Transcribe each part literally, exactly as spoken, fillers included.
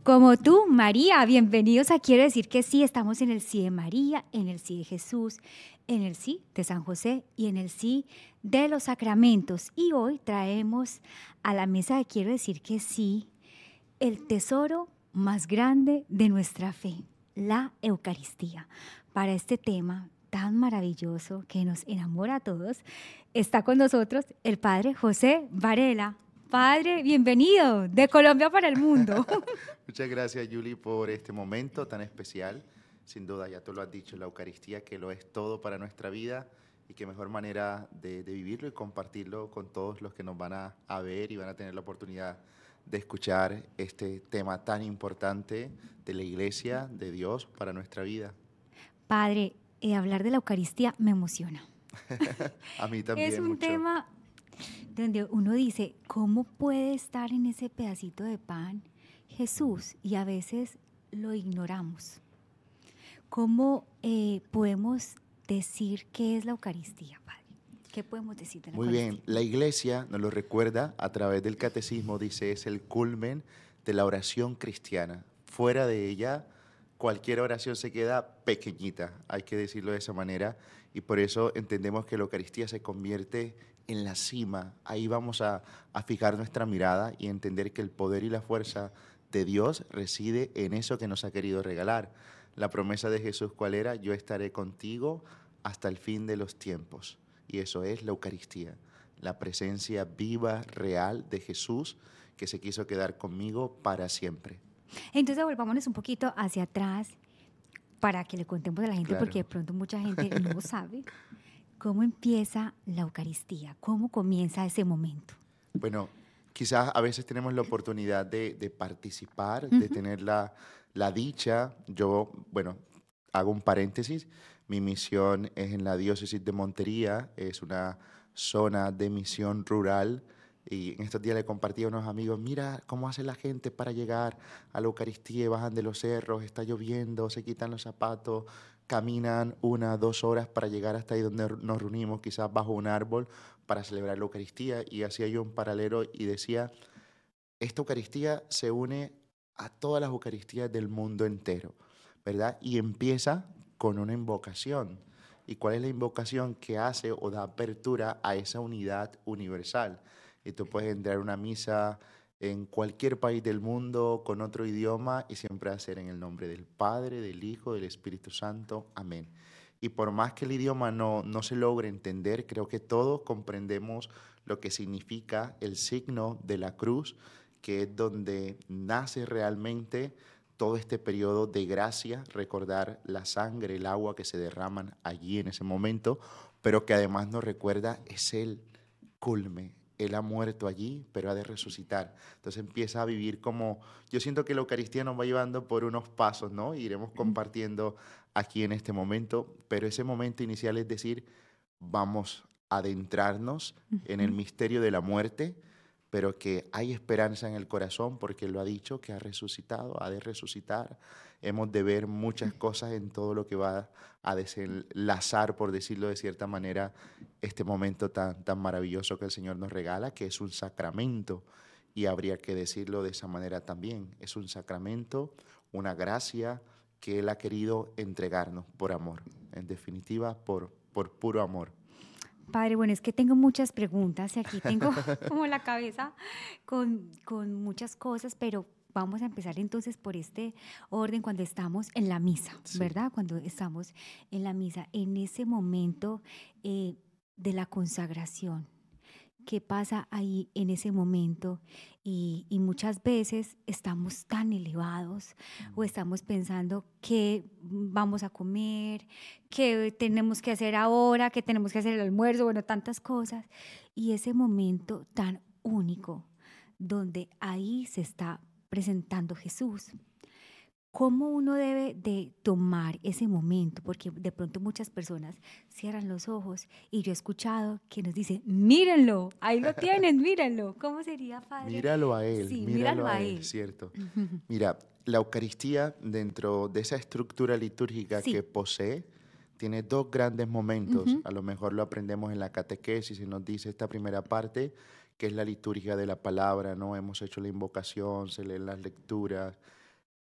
Como tú, María, bienvenidos a Quiero decir que sí, estamos en el sí de María, en el sí de Jesús, en el sí de San José y en el sí de los sacramentos. Y hoy traemos a la mesa de Quiero decir que sí el tesoro más grande de nuestra fe, la Eucaristía. Para este tema tan maravilloso que nos enamora a todos, está con nosotros el Padre José Varela. Padre, bienvenido de Colombia para el mundo. Muchas gracias, Yuli, por este momento tan especial. Sin duda, ya tú lo has dicho, la Eucaristía, que lo es todo para nuestra vida y qué mejor manera de, de vivirlo y compartirlo con todos los que nos van a, a ver y van a tener la oportunidad de escuchar este tema tan importante de la Iglesia, de Dios, para nuestra vida. Padre, eh, hablar de la Eucaristía me emociona. A mí Es también un mucho. tema donde uno dice, ¿cómo puede estar en ese pedacito de pan Jesús? Y a veces lo ignoramos. ¿Cómo eh, podemos decir qué es la Eucaristía, Padre? ¿Qué podemos decir de la Muy bien, Eucaristía? la Iglesia nos lo recuerda a través del catecismo, dice, es el culmen de la oración cristiana. Fuera de ella, cualquier oración se queda pequeñita, hay que decirlo de esa manera, y por eso entendemos que la Eucaristía se convierte en la cima. Ahí vamos a, a fijar nuestra mirada y entender que el poder y la fuerza de Dios reside en eso que nos ha querido regalar. La promesa de Jesús, ¿cuál era? Yo estaré contigo hasta el fin de los tiempos. Y eso es la Eucaristía, la presencia viva, real de Jesús que se quiso quedar conmigo para siempre. Entonces volvámonos un poquito hacia atrás para que le contemos a la gente, porque de Claro. pronto mucha gente no sabe cómo empieza la Eucaristía, cómo comienza ese momento. Bueno, quizás a veces tenemos la oportunidad de, de participar, de Ujú. tener la, la dicha. Yo, bueno, hago un paréntesis. Mi misión es en la diócesis de Montería, es una zona de misión rural. Y en estos días le compartí a unos amigos, mira cómo hace la gente para llegar a la Eucaristía, y bajan de los cerros, está lloviendo, se quitan los zapatos, caminan una, dos horas para llegar hasta ahí donde nos reunimos, quizás bajo un árbol, para celebrar la Eucaristía. Y hacía yo un paralelo y decía, esta Eucaristía se une a todas las Eucaristías del mundo entero, ¿verdad? Y empieza con una invocación. ¿Y cuál es la invocación que hace o da apertura a esa unidad universal? Y tú puedes entrar a una misa en cualquier país del mundo con otro idioma y siempre hacer en el nombre del Padre, del Hijo, del Espíritu Santo. Amén. Y por más que el idioma no, no se logre entender, creo que todos comprendemos lo que significa el signo de la cruz, que es donde nace realmente todo este periodo de gracia, recordar la sangre, el agua que se derraman allí en ese momento, pero que además nos recuerda es el culme. Él ha muerto allí, pero ha de resucitar. Entonces empieza a vivir como, yo siento que la Eucaristía nos va llevando por unos pasos, ¿no? Iremos compartiendo aquí en este momento, pero ese momento inicial es decir, vamos a adentrarnos en el Ujú. misterio de la muerte, pero que hay esperanza en el corazón porque Él lo ha dicho, que ha resucitado, ha de resucitar. Hemos de ver muchas cosas en todo lo que va a desenlazar, por decirlo de cierta manera, este momento tan, tan maravilloso que el Señor nos regala, que es un sacramento. Y habría que decirlo de esa manera también. Es un sacramento, una gracia que Él ha querido entregarnos por amor. En definitiva, por, por puro amor. Padre, bueno, es que tengo muchas preguntas y aquí tengo como la cabeza con, con muchas cosas, pero vamos a empezar entonces por este orden cuando estamos en la misa, Sí. ¿verdad? Cuando estamos en la misa, en ese momento eh, de la consagración. ¿Qué pasa ahí en ese momento? Y, y muchas veces estamos tan elevados o Mm. estamos pensando qué vamos a comer, qué tenemos que hacer ahora, qué tenemos que hacer el almuerzo, bueno, tantas cosas. Y ese momento tan único donde ahí se está presentando Jesús. ¿Cómo uno debe de tomar ese momento? Porque de pronto muchas personas cierran los ojos y yo he escuchado que nos dicen, mírenlo, ahí lo tienen, mírenlo. ¿Cómo sería, padre? Míralo a Él, Sí, míralo míralo a a Él, él. ¿cierto? Mira, la Eucaristía, dentro de esa estructura litúrgica que Sí. posee, tiene dos grandes momentos. Ujú. A lo mejor lo aprendemos en la catequesis y nos dice esta primera parte, que es la liturgia de la palabra, ¿no? Hemos hecho la invocación, se leen las lecturas,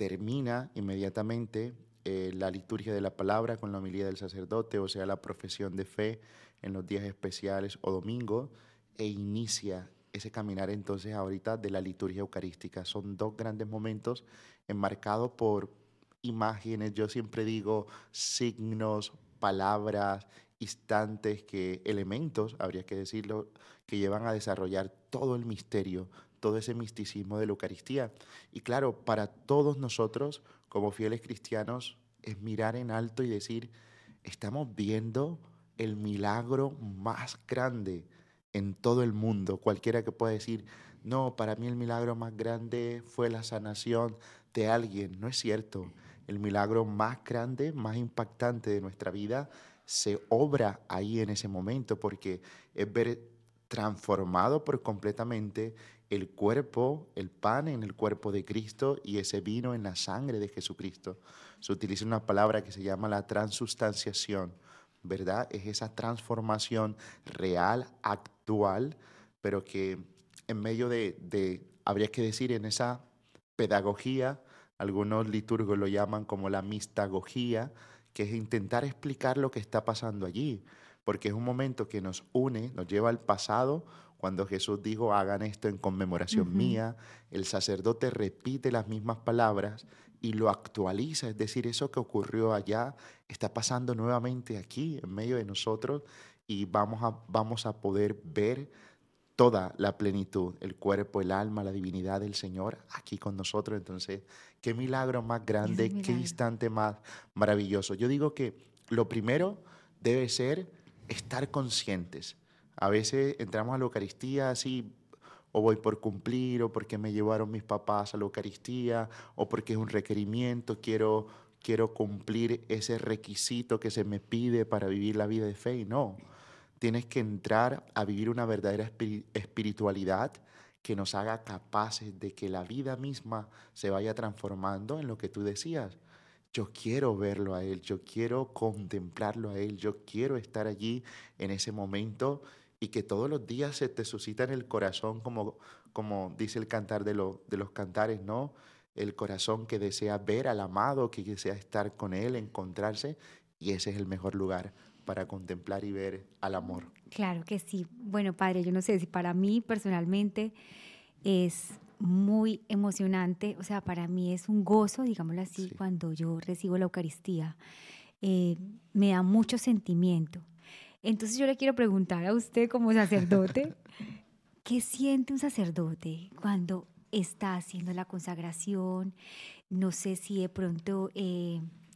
termina inmediatamente eh, la liturgia de la palabra con la homilía del sacerdote, o sea, la profesión de fe en los días especiales o domingos, e inicia ese caminar entonces ahorita de la liturgia eucarística. Son dos grandes momentos enmarcados por imágenes, yo siempre digo signos, palabras, instantes, que elementos, habría que decirlo, que llevan a desarrollar todo el misterio, todo ese misticismo de la Eucaristía. Y claro, para todos nosotros, como fieles cristianos, es mirar en alto y decir, estamos viendo el milagro más grande en todo el mundo. Cualquiera que pueda decir, no, para mí el milagro más grande fue la sanación de alguien. No es cierto. El milagro más grande, más impactante de nuestra vida se obra ahí en ese momento, porque es ver transformado por completamente el cuerpo, el pan en el cuerpo de Cristo y ese vino en la sangre de Jesucristo. Se utiliza una palabra que se llama la transustanciación, ¿verdad? Es esa transformación real, actual, pero que en medio de, de habría que decir, en esa pedagogía, algunos liturgos lo llaman como la mistagogía, que es intentar explicar lo que está pasando allí, porque es un momento que nos une, nos lleva al pasado, cuando Jesús dijo, hagan esto en conmemoración Ujú. mía, el sacerdote repite las mismas palabras y lo actualiza, es decir, eso que ocurrió allá está pasando nuevamente aquí, en medio de nosotros, y vamos a, vamos a poder ver toda la plenitud, el cuerpo, el alma, la divinidad del Señor aquí con nosotros. Entonces, qué milagro más Es un grande, qué milagro. instante más maravilloso. Yo digo que lo primero debe ser estar conscientes. A veces entramos a la Eucaristía así, o voy por cumplir, o porque me llevaron mis papás a la Eucaristía, o porque es un requerimiento, quiero, quiero cumplir ese requisito que se me pide para vivir la vida de fe. Y no, tienes que entrar a vivir una verdadera espiri- espiritualidad que nos haga capaces de que la vida misma se vaya transformando en lo que tú decías. Yo quiero verlo a Él, yo quiero contemplarlo a Él, yo quiero estar allí en ese momento y que todos los días se te suscita en el corazón, como, como dice el cantar de, lo- de los cantares, ¿no? El corazón que desea ver al amado, que desea estar con Él, encontrarse, y ese es el mejor lugar para contemplar y ver al amor. Claro que sí. Bueno, padre, yo no sé si para mí personalmente es muy emocionante, o sea, para mí es un gozo, digámoslo así, Sí. cuando yo recibo la Eucaristía. Eh, me da mucho sentimiento. Entonces yo le quiero preguntar a usted como sacerdote, ¿qué siente un sacerdote cuando está haciendo la consagración? No sé si de pronto, eh,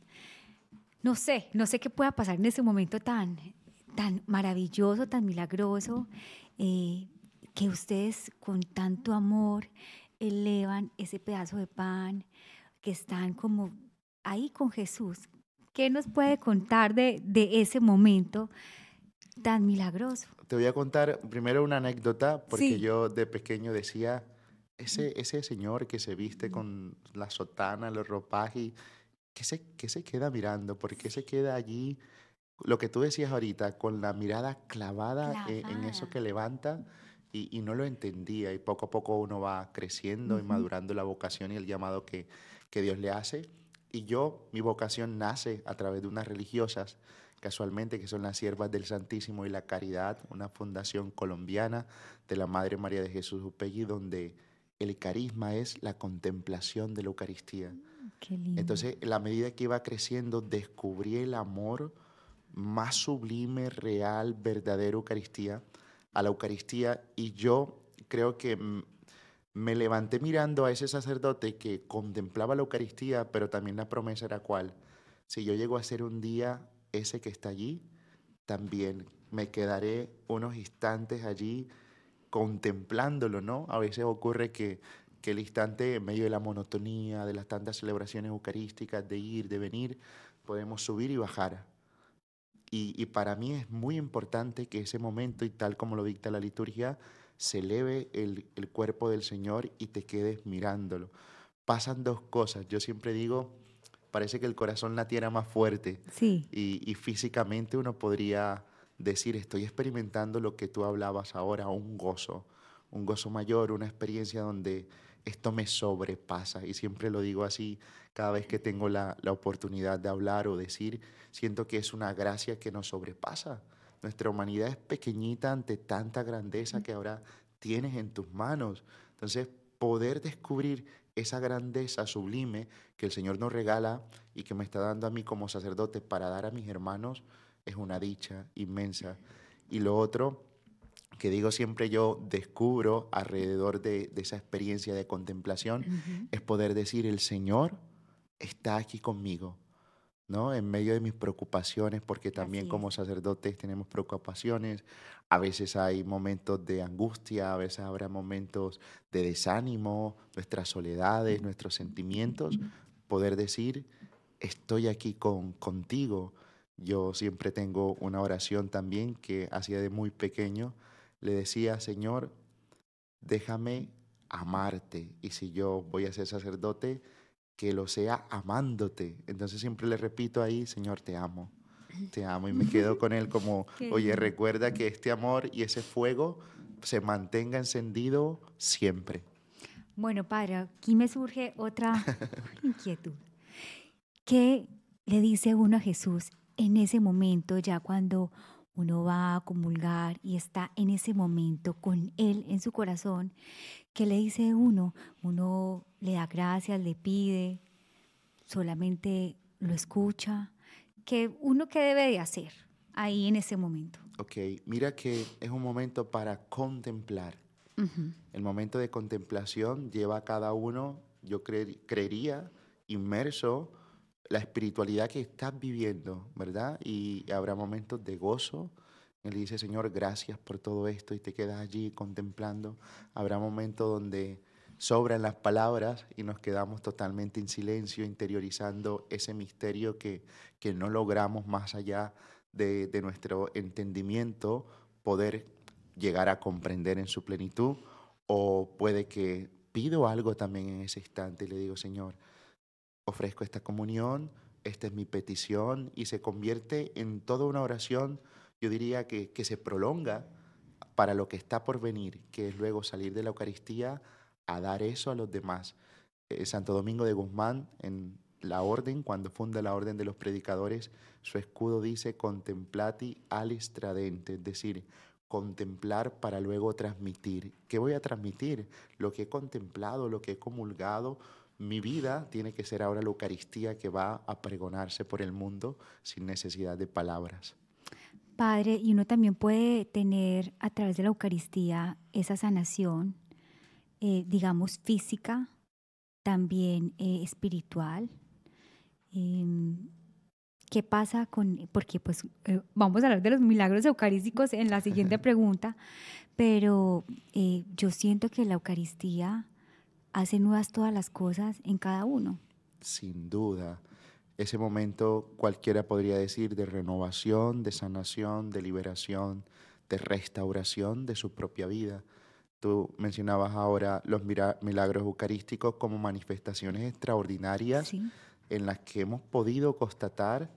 no sé, no sé qué pueda pasar en ese momento tan, tan maravilloso, tan milagroso, eh, que ustedes con tanto amor elevan ese pedazo de pan, que están como ahí con Jesús. ¿Qué nos puede contar de, de ese momento tan milagroso? Te voy a contar primero una anécdota, porque Sí. yo de pequeño decía, ese, ese señor que se viste con la sotana, los ropajes, ¿qué se, qué se queda mirando? ¿Por qué se queda allí? Lo que tú decías ahorita, con la mirada clavada en, en eso Clavada. que levanta, y, y no lo entendía, y poco a poco uno va creciendo y Ujú. madurando la vocación y el llamado que, que Dios le hace. Y yo, mi vocación nace a través de unas religiosas, casualmente, que son las Siervas del Santísimo y la Caridad, una fundación colombiana de la Madre María de Jesús Upegui, donde el carisma es la contemplación de la Eucaristía. Qué lindo. Entonces, en la medida que iba creciendo, descubrí el amor más sublime, real, verdadero Eucaristía, a la Eucaristía, y yo creo que mm, me levanté mirando a ese sacerdote que contemplaba la Eucaristía, pero también la promesa era cuál: si yo llego a ser un día ese que está allí, también me quedaré unos instantes allí contemplándolo, ¿no? A veces ocurre que, que el instante, en medio de la monotonía, de las tantas celebraciones eucarísticas, de ir, de venir, podemos subir y bajar. Y, y para mí es muy importante que ese momento, y tal como lo dicta la liturgia, se eleve el, el cuerpo del Señor y te quedes mirándolo. Pasan dos cosas. Yo siempre digo, parece que el corazón latiera más fuerte, Sí. y, y físicamente uno podría decir, estoy experimentando lo que tú hablabas ahora, un gozo, un gozo mayor, una experiencia donde esto me sobrepasa. Y siempre lo digo así cada vez que tengo la, la oportunidad de hablar o decir, siento que es una gracia que nos sobrepasa. Nuestra humanidad es pequeñita ante tanta grandeza que ahora tienes en tus manos. Entonces, poder descubrir esa grandeza sublime que el Señor nos regala y que me está dando a mí como sacerdote para dar a mis hermanos es una dicha inmensa. Y lo otro que digo siempre yo descubro alrededor de, de esa experiencia de contemplación Ujú. es poder decir, el Señor está aquí conmigo, ¿no? En medio de mis preocupaciones, porque también Así es. como sacerdotes tenemos preocupaciones, a veces hay momentos de angustia, a veces habrá momentos de desánimo, nuestras soledades, nuestros sentimientos, poder decir, estoy aquí con, contigo. Yo siempre tengo una oración también que hacía de muy pequeño, le decía, Señor, déjame amarte, y si yo voy a ser sacerdote, que lo sea amándote. Entonces siempre le repito ahí, Señor, te amo, te amo. Y me quedo con él como, Qué oye, lindo. recuerda que este amor y ese fuego se mantenga encendido siempre. Bueno, padre, aquí me surge otra inquietud. ¿Qué le dice uno a Jesús en ese momento, ya cuando uno va a comulgar y está en ese momento con Él en su corazón? ¿Qué le dice uno? Uno le da gracias, le pide, solamente lo escucha. ¿Qué, uno qué debe de hacer ahí en ese momento? Ok, mira que es un momento para contemplar. Ujú. El momento de contemplación lleva a cada uno, yo cre- creería, inmerso la espiritualidad que estás viviendo, ¿verdad? Y habrá momentos de gozo. Él dice, Señor, gracias por todo esto y te quedas allí contemplando. Habrá momentos donde sobran las palabras y nos quedamos totalmente en silencio, interiorizando ese misterio que, que no logramos más allá de, de nuestro entendimiento, poder llegar a comprender en su plenitud. O puede que pido algo también en ese instante y le digo, Señor, ofrezco esta comunión, esta es mi petición y se convierte en toda una oración, yo diría que, que se prolonga para lo que está por venir, que es luego salir de la Eucaristía a dar eso a los demás. Eh, Santo Domingo de Guzmán, en la orden, cuando funda la orden de los predicadores, su escudo dice contemplati alis tradente, es decir, contemplar para luego transmitir. ¿Qué voy a transmitir? Lo que he contemplado, lo que he comulgado. Mi vida tiene que ser ahora la Eucaristía que va a pregonarse por el mundo sin necesidad de palabras. Padre, y uno también puede tener a través de la Eucaristía esa sanación, eh, digamos, física, también eh, espiritual. Em, ¿Qué pasa con, porque pues eh, vamos a hablar de los milagros eucarísticos en la siguiente pregunta, pero eh, yo siento que la Eucaristía hace nuevas todas las cosas en cada uno. Sin duda, ese momento cualquiera podría decir de renovación, de sanación, de liberación, de restauración de su propia vida. Tú mencionabas ahora los mira- milagros eucarísticos como manifestaciones extraordinarias Sí, en las que hemos podido constatar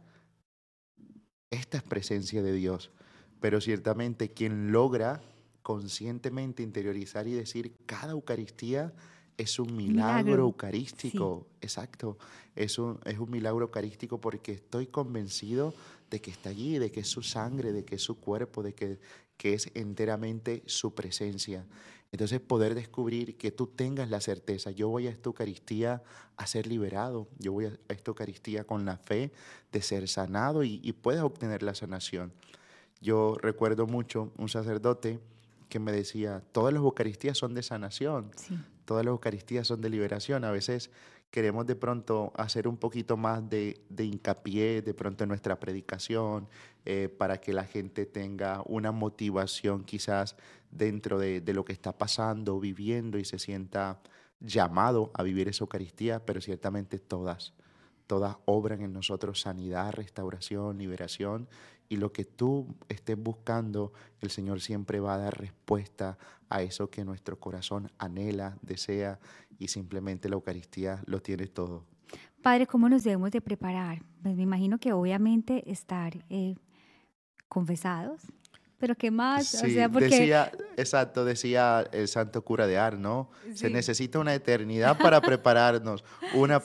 esta es presencia de Dios. Pero ciertamente quien logra conscientemente interiorizar y decir cada Eucaristía es un un milagro milagro. Sí. eucarístico, exacto, es un, es un milagro eucarístico porque estoy convencido de que está allí, de que es su sangre, de que es su cuerpo, de que, que es enteramente su presencia. Entonces poder descubrir que tú tengas la certeza, yo voy a esta Eucaristía a ser liberado, yo voy a esta Eucaristía con la fe de ser sanado y, y puedas obtener la sanación. Yo recuerdo mucho un sacerdote que me decía, todas las Eucaristías son de sanación, Sí. todas las Eucaristías son de liberación. A veces queremos de pronto hacer un poquito más de, de hincapié de pronto en nuestra predicación eh, para que la gente tenga una motivación quizás dentro de, de lo que está pasando, viviendo y se sienta llamado a vivir esa Eucaristía, pero ciertamente todas todas obran en nosotros sanidad, restauración, liberación, y lo que tú estés buscando, el Señor siempre va a dar respuesta a eso que nuestro corazón anhela, desea, y simplemente la Eucaristía lo tiene todo. Padre, ¿cómo nos debemos de preparar? Pues me imagino que obviamente estar eh, confesados. pero ¿qué más? O Sí, sea, porque decía, exacto, decía el santo cura de Ars, ¿no? Se sí, necesita una eternidad para prepararnos, una